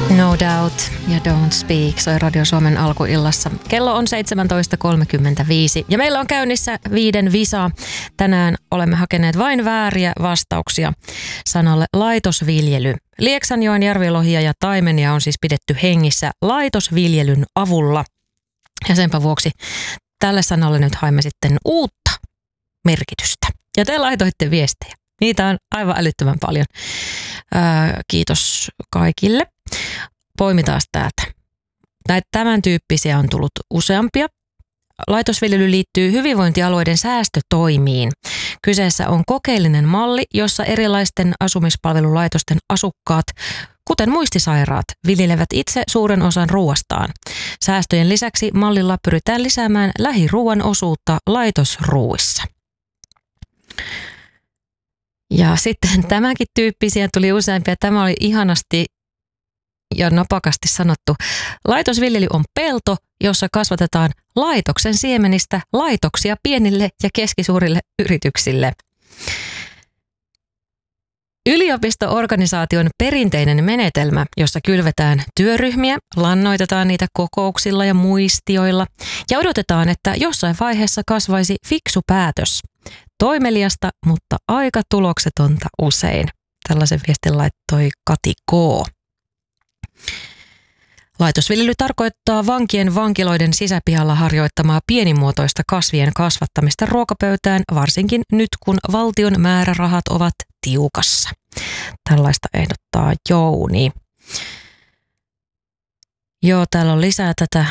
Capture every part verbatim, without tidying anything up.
No Doubt ja Don't Speak soi Radio Suomen alkuillassa. Kello on seitsemäntoista kolmekymmentäviisi ja meillä on käynnissä viiden visa. Tänään olemme hakeneet vain vääriä vastauksia sanalle laitosviljely. Lieksanjoen järvilohia ja taimenia on siis pidetty hengissä laitosviljelyn avulla. Ja senpä vuoksi tälle sanalle nyt haimme sitten uutta merkitystä. Ja te laitoitte viestejä. Niitä on aivan älyttömän paljon. Ää, kiitos kaikille. Poimitaan täältä. Näitä tämän tyyppisiä on tullut useampia. Laitosviljely liittyy hyvinvointialueiden säästötoimiin. Kyseessä on kokeellinen malli, jossa erilaisten asumispalvelulaitosten asukkaat, kuten muistisairaat, viljelevät itse suuren osan ruoastaan. Säästöjen lisäksi mallilla pyritään lisäämään lähiruuan osuutta laitosruuissa. Ja sitten tämäkin tyyppisiä tuli useampia. Tämä oli ihanasti ja napakasti sanottu. Laitosviljely on pelto, jossa kasvatetaan laitoksen siemenistä laitoksia pienille ja keskisuurille yrityksille. Yliopisto-organisaation perinteinen menetelmä, jossa kylvetään työryhmiä, lannoitetaan niitä kokouksilla ja muistioilla ja odotetaan, että jossain vaiheessa kasvaisi fiksu päätös. Toimeliasta, mutta aika tuloksetonta usein. Tällaisen viestin laittoi Kati K. Laitosviljely tarkoittaa vankien vankiloiden sisäpihalla harjoittamaa pienimuotoista kasvien kasvattamista ruokapöytään, varsinkin nyt kun valtion määrärahat ovat tiukassa. Tällaista ehdottaa Jouni. Joo, täällä on lisää tätä,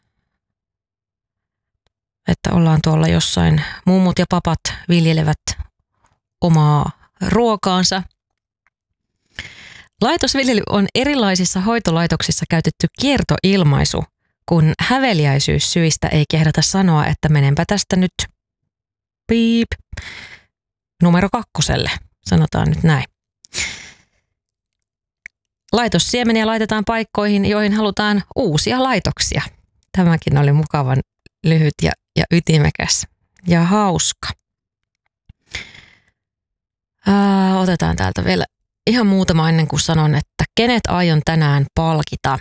että ollaan tuolla jossain, mummut ja papat viljelevät omaa ruokaansa. Laitosviljely on erilaisissa hoitolaitoksissa käytetty kiertoilmaisu, kun häveliäisyyssyistä ei kehdata sanoa, että menenpä tästä nyt piip numero kakkoselle, sanotaan nyt näin. Laitossiemeniä laitetaan paikkoihin, joihin halutaan uusia laitoksia. Tämäkin oli mukavan lyhyt ja, ja ytimekäs ja hauska. Ää, otetaan täältä vielä ihan muutama ennen kuin sanon, että kenet aion tänään palkita.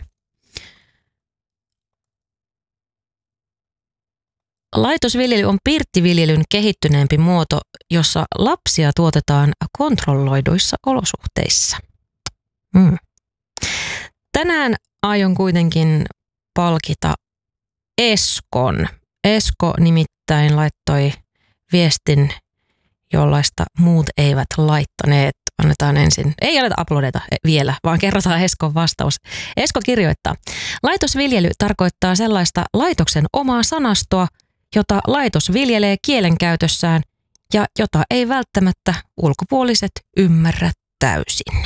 Laitosviljely on pirttiviljelyn kehittyneempi muoto, jossa lapsia tuotetaan kontrolloiduissa olosuhteissa. Mm. Tänään aion kuitenkin palkita Eskon. Esko nimittäin laittoi viestin, jollaista muut eivät laittaneet. Annetaan ensin, ei anneta uploadeta vielä, vaan kerrotaan Eskon vastaus. Esko kirjoittaa, laitosviljely tarkoittaa sellaista laitoksen omaa sanastoa, jota laitos viljelee kielenkäytössään ja jota ei välttämättä ulkopuoliset ymmärrä täysin.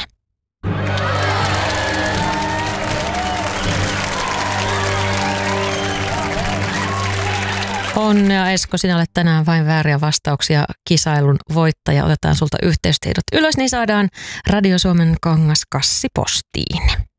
Onnea Esko, sinä olet tänään vain vääriä vastauksia kisailun voittaja. Otetaan sulta yhteystiedot ylös, niin saadaan Radio Suomen kangaskassi postiin.